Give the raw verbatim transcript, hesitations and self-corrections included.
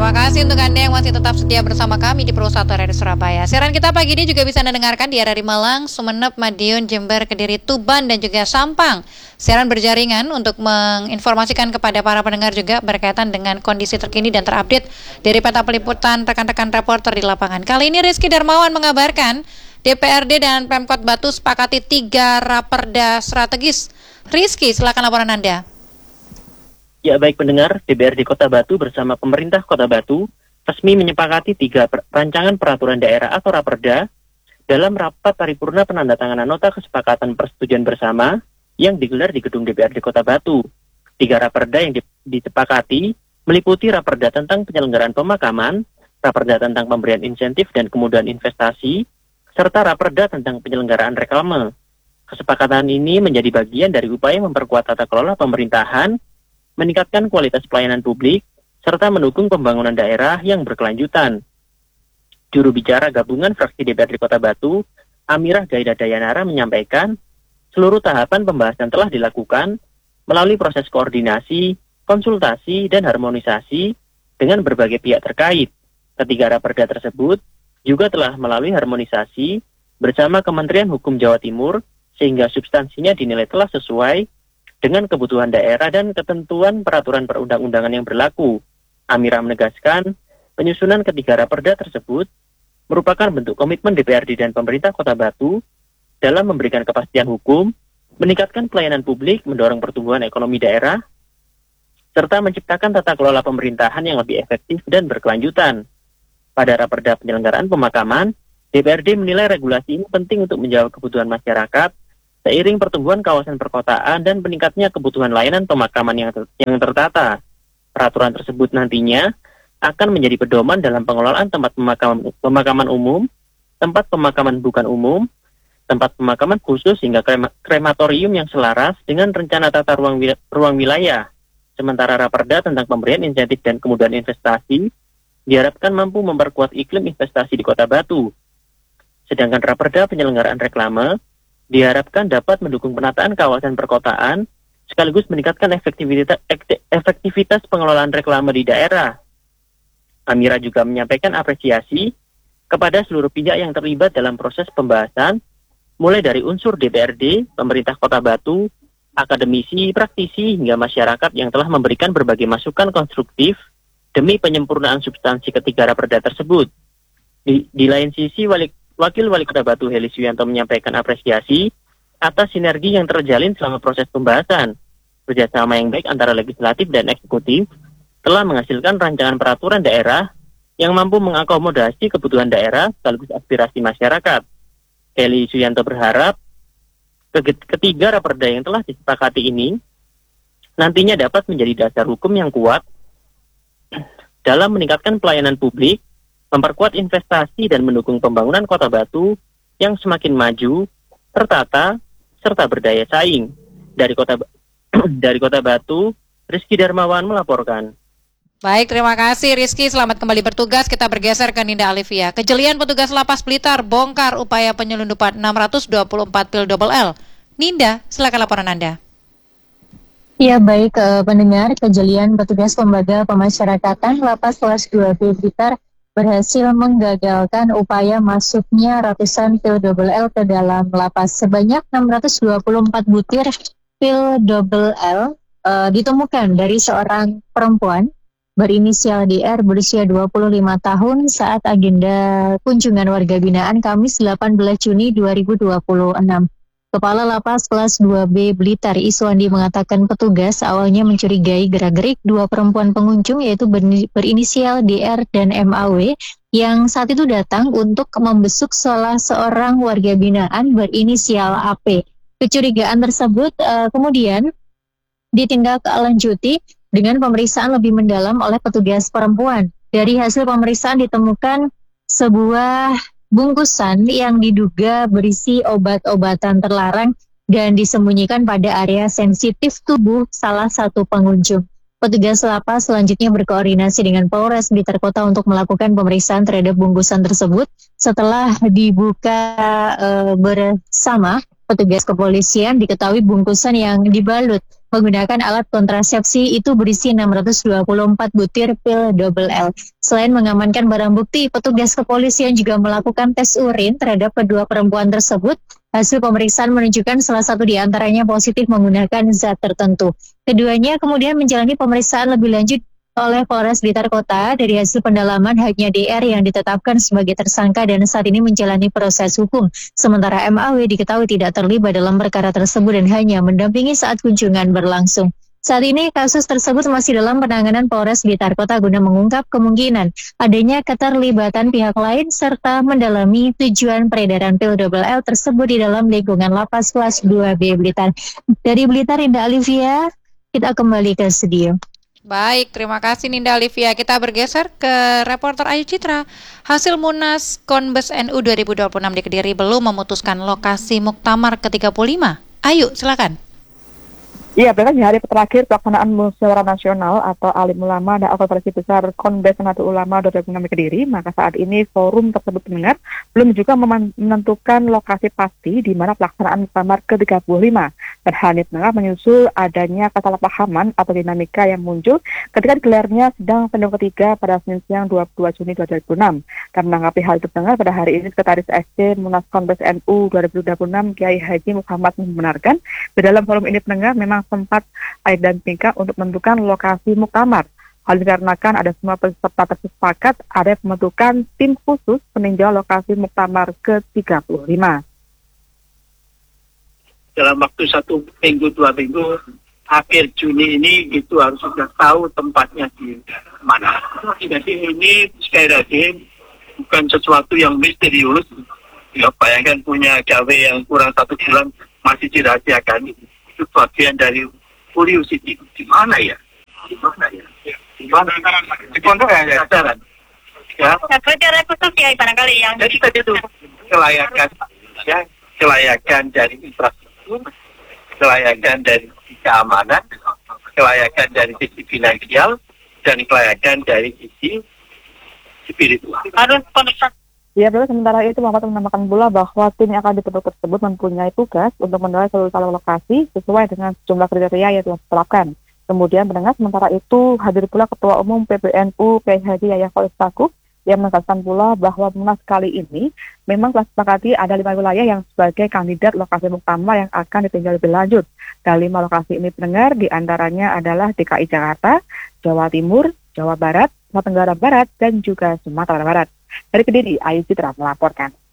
Terima kasih untuk Anda yang masih tetap setia bersama kami di Pro satu R R I Surabaya. Siaran kita pagi ini juga bisa Anda dengarkan di R R I Malang, Sumeneb, Madiun, Jember, Kediri, Tuban, dan juga Sampang. Siaran berjaringan untuk menginformasikan kepada para pendengar juga berkaitan dengan kondisi terkini dan terupdate dari peta peliputan rekan-rekan reporter di lapangan. Kali ini Rizky Darmawan mengabarkan D P R D dan Pemkot Batu sepakati tiga raperda strategis. Rizky, silakan laporan Anda. Ya, baik pendengar, D P R D Kota Batu bersama pemerintah Kota Batu resmi menyepakati tiga per- rancangan peraturan daerah atau raperda dalam rapat paripurna penandatanganan nota kesepakatan persetujuan bersama yang digelar di gedung D P R D Kota Batu. Tiga raperda yang di- disepakati meliputi raperda tentang penyelenggaraan pemakaman, raperda tentang pemberian insentif dan kemudahan investasi, serta raperda tentang penyelenggaraan reklame. Kesepakatan ini menjadi bagian dari upaya memperkuat tata kelola pemerintahan, meningkatkan kualitas pelayanan publik, serta mendukung pembangunan daerah yang berkelanjutan. Juru bicara gabungan fraksi D P R D Kota Batu, Amirah Gaida Dayanara menyampaikan, seluruh tahapan pembahasan telah dilakukan melalui proses koordinasi, konsultasi, dan harmonisasi dengan berbagai pihak terkait. Ketiga raperda tersebut juga telah melalui harmonisasi bersama Kementerian Hukum Jawa Timur, sehingga substansinya dinilai telah sesuai dengan kebutuhan daerah dan ketentuan peraturan perundang-undangan yang berlaku. Amira menegaskan, penyusunan ketiga raperda tersebut merupakan bentuk komitmen D P R D dan pemerintah Kota Batu dalam memberikan kepastian hukum, meningkatkan pelayanan publik, mendorong pertumbuhan ekonomi daerah, serta menciptakan tata kelola pemerintahan yang lebih efektif dan berkelanjutan. Pada raperda penyelenggaraan pemakaman, D P R D menilai regulasi ini penting untuk menjawab kebutuhan masyarakat seiring pertumbuhan kawasan perkotaan dan meningkatnya kebutuhan layanan pemakaman yang, ter- yang tertata. Peraturan tersebut nantinya akan menjadi pedoman dalam pengelolaan tempat pemakaman, pemakaman umum, tempat pemakaman bukan umum, tempat pemakaman khusus hingga krema, krematorium yang selaras dengan rencana tata ruang, wil- ruang wilayah. Sementara raperda tentang pemberian insentif dan kemudahan investasi diharapkan mampu memperkuat iklim investasi di Kota Batu. Sedangkan raperda penyelenggaraan reklame diharapkan dapat mendukung penataan kawasan perkotaan sekaligus meningkatkan efektivitas, efektivitas pengelolaan reklame di daerah. Amira juga menyampaikan apresiasi kepada seluruh pihak yang terlibat dalam proses pembahasan, mulai dari unsur D P R D, pemerintah Kota Batu, akademisi, praktisi, hingga masyarakat yang telah memberikan berbagai masukan konstruktif demi penyempurnaan substansi ketiga raperda tersebut. Di, di lain sisi, wali Wakil Wali Kota Batu Heli Suyanto menyampaikan apresiasi atas sinergi yang terjalin selama proses pembahasan. Kerjasama yang baik antara legislatif dan eksekutif telah menghasilkan rancangan peraturan daerah yang mampu mengakomodasi kebutuhan daerah sekaligus aspirasi masyarakat. Heli Suyanto berharap ketiga raperda yang telah disepakati ini nantinya dapat menjadi dasar hukum yang kuat dalam meningkatkan pelayanan publik, memperkuat investasi dan mendukung pembangunan Kota Batu yang semakin maju, tertata, serta berdaya saing. Dari Kota dari Kota Batu, Rizky Darmawan melaporkan. Baik, terima kasih Rizky. Selamat kembali bertugas. Kita bergeser ke Ninda Alivia. Kejelian petugas Lapas Blitar bongkar upaya penyelundupan enam ratus dua puluh empat pil double L. Ninda, silakan laporan Anda. Ya baik, eh, pendengar, kejelian petugas lembaga pemasyarakatan Lapas Kelas dua B Blitar berhasil menggagalkan upaya masuknya ratusan pil double L ke dalam lapas. Sebanyak enam ratus dua puluh empat butir pil double L uh, ditemukan dari seorang perempuan berinisial D R berusia dua puluh lima tahun saat agenda kunjungan warga binaan Kamis delapan belas Juni dua ribu dua puluh enam. Kepala Lapas Kelas dua B Blitar Iswandi mengatakan petugas awalnya mencurigai gerak-gerik dua perempuan pengunjung yaitu berinisial D R dan M A W yang saat itu datang untuk membesuk salah seorang warga binaan berinisial A P. Kecurigaan tersebut uh, kemudian ditindaklanjuti dengan pemeriksaan lebih mendalam oleh petugas perempuan. Dari hasil pemeriksaan ditemukan sebuah bungkusan yang diduga berisi obat-obatan terlarang dan disembunyikan pada area sensitif tubuh salah satu pengunjung. Petugas lapas selanjutnya berkoordinasi dengan Polres Blitar Kota untuk melakukan pemeriksaan terhadap bungkusan tersebut. Setelah dibuka e, bersama petugas kepolisian, diketahui bungkusan yang dibalut menggunakan alat kontrasepsi itu berisi enam ratus dua puluh empat butir pil double L. Selain mengamankan barang bukti, petugas kepolisian juga melakukan tes urin terhadap kedua perempuan tersebut. Hasil pemeriksaan menunjukkan salah satu di antaranya positif menggunakan zat tertentu. Keduanya kemudian menjalani pemeriksaan lebih lanjut oleh Polres Blitar Kota. Dari hasil pendalaman, hanya D R yang ditetapkan sebagai tersangka dan saat ini menjalani proses hukum. Sementara M A W diketahui tidak terlibat dalam perkara tersebut dan hanya mendampingi saat kunjungan berlangsung. Saat ini kasus tersebut masih dalam penanganan Polres Blitar Kota guna mengungkap kemungkinan adanya keterlibatan pihak lain serta mendalami tujuan peredaran pil double L tersebut di dalam lingkungan Lapas Kelas dua B Blitar. Dari Blitar, Indah Alivia, kita kembali ke studio. Baik, terima kasih Ninda Olivia. Kita bergeser ke reporter Ayu Citra. Hasil Munas Konbes N U dua ribu dua puluh enam di Kediri belum memutuskan lokasi Muktamar ke tiga puluh lima. Ayu, silakan. Iya, berarti di hari terakhir pelaksanaan Musyawarah Nasional atau Alim Ulama dan Konferensi Besar Konbes Nahdlatul Ulama dua ribu dua puluh enam di Kediri, maka saat ini forum tersebut mendengar belum juga menentukan lokasi pasti di mana pelaksanaan Muktamar ke tiga puluh lima. Dan hal ini tengah menyusul adanya kesalahpahaman atau dinamika yang muncul ketika digelarnya sidang pendang ketiga pada Senin siang dua puluh dua Juni dua ribu dua puluh enam. Dan menanggapi hal itu tengah, pada hari ini Sekretaris S D Munas Konbes N U dua ribu dua puluh enam Kiai Haji Muhammad membenarkan di dalam forum ini pendengar memang sempat air dan tingkah untuk menentukan lokasi muktamar. Hal dikarenakan ada semua peserta tersepakat ada pembentukan tim khusus peninjau lokasi muktamar ke tiga puluh lima. Dalam waktu satu minggu, dua minggu, akhir Juni ini itu harus sudah tahu tempatnya di mana. Jadi ini sekali lagi bukan sesuatu yang misterius. Ya, bayangkan punya gawe yang kurang satu bulan masih dirahasiakan. Itu bagian dari curiosity. Di mana ya? Di mana ya? Di mana? Di pondok ya? Ya. Ya. Secara khusus ya barangkali yang. Jadi tadi itu kelayakan, ya, kelayakan dari infrastruktur, kelayakan dari keamanan, kelayakan dari sisi finansial, dan kelayakan dari sisi spiritual. Harus pemirsa. Ya, berarti sementara itu Muhammad menambahkan pula bahwa tim yang akan dibentuk tersebut mempunyai tugas untuk menilai seluruh lokasi sesuai dengan sejumlah kriteria yang telah ditetapkan. Kemudian mendengar sementara itu hadir pula Ketua Umum P B N U Kiai Haji Yahya Khalil Stakuf yang menegaskan pula bahwa Munas kali ini memang telah disepakati ada lima wilayah yang sebagai kandidat lokasi muktamar yang akan ditinjau lebih lanjut. Dari lima lokasi ini pendengar diantaranya adalah D K I Jakarta, Jawa Timur, Jawa Barat, Nusa Tenggara Barat, dan juga Sumatera Barat. Dari Kediri, Ayu Citra melaporkan.